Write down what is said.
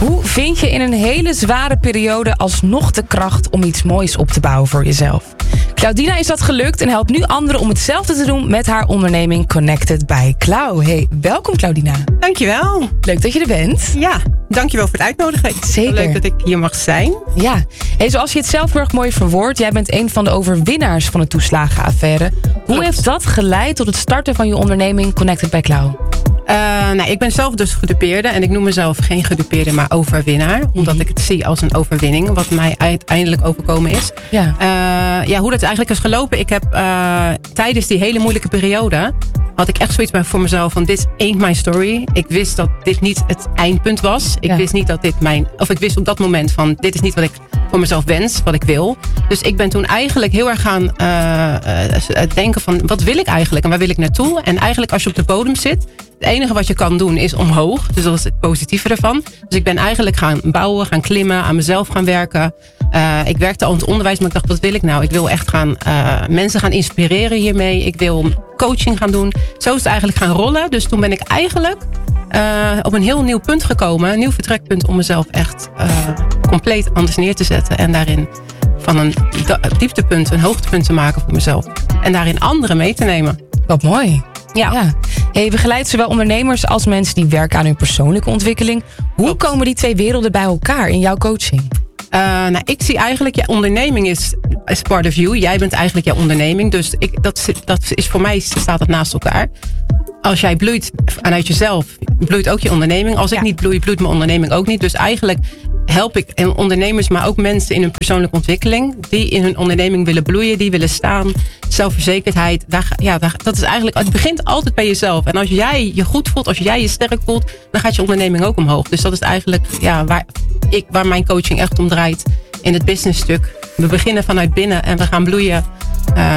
Hoe vind je in een hele zware periode alsnog de kracht om iets moois op te bouwen voor jezelf? Claudina is dat gelukt en helpt nu anderen om hetzelfde te doen met haar onderneming Connected by Clau. Hey, welkom Claudina. Dankjewel. Leuk dat je er bent. Ja, dankjewel voor het uitnodigen. Zeker. Leuk dat ik hier mag zijn. Ja, hey, zoals je het zelf heel erg mooi verwoordt, jij bent een van de overwinnaars van de toeslagenaffaire. Hoe heeft dat geleid tot het starten van je onderneming Connected by Clau? Ik ben zelf dus gedupeerde en ik noem mezelf geen gedupeerde, maar overwinnaar. Omdat ik het zie als een overwinning, wat mij uiteindelijk overkomen is. Ja. Hoe dat eigenlijk is gelopen. Ik heb tijdens die hele moeilijke periode, had ik echt zoiets voor mezelf van dit ain't my story. Ik wist dat dit niet het eindpunt was. Ik wist niet dat dit ik wist op dat moment van dit is niet wat ik voor mezelf wens, wat ik wil. Dus ik ben toen eigenlijk heel erg gaan denken van wat wil ik eigenlijk en waar wil ik naartoe? En eigenlijk als je op de bodem zit, het enige wat je kan doen is omhoog. Dus dat is het positieve ervan. Dus ik ben eigenlijk gaan bouwen, gaan klimmen, aan mezelf gaan werken. Ik werkte al in het onderwijs, maar ik dacht, wat wil ik nou? Ik wil echt mensen gaan inspireren hiermee. Ik wil coaching gaan doen. Zo is het eigenlijk gaan rollen. Dus toen ben ik eigenlijk op een heel nieuw punt gekomen. Een nieuw vertrekpunt om mezelf echt compleet anders neer te zetten. En daarin van een dieptepunt een hoogtepunt te maken voor mezelf. En daarin anderen mee te nemen. Wat mooi. Ja. Hey, begeleidt zowel ondernemers als mensen die werken aan hun persoonlijke ontwikkeling. Hoe komen die twee werelden bij elkaar in jouw coaching? Ik zie eigenlijk, je onderneming is part of you. Jij bent eigenlijk jouw onderneming. Dus dat is voor mij staat het naast elkaar. Als jij bloeit vanuit jezelf, bloeit ook je onderneming. Als ik niet bloei, bloeit mijn onderneming ook niet. Dus eigenlijk help ik ondernemers, maar ook mensen in hun persoonlijke ontwikkeling. Die in hun onderneming willen bloeien, die willen staan. Zelfverzekerdheid. Dat is eigenlijk, het begint altijd bij jezelf. En als jij je goed voelt, als jij je sterk voelt, dan gaat je onderneming ook omhoog. Dus dat is eigenlijk waar mijn coaching echt om draait in het businessstuk. We beginnen vanuit binnen en we gaan bloeien